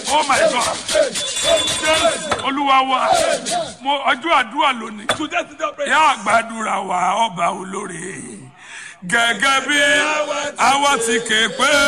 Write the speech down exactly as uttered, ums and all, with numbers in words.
Oh my God. Olúwa wa. Mo ọjọ́ àdúrà lónìí. Today is the prayer. Yá gbàdúrà wa ọba olóore. Gẹ́gẹ́ bí àwa ti ké pé